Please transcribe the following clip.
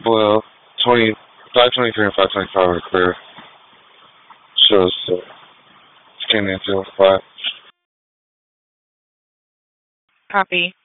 Well, 523 and 525 are clear. Shows scanning 05. Copy.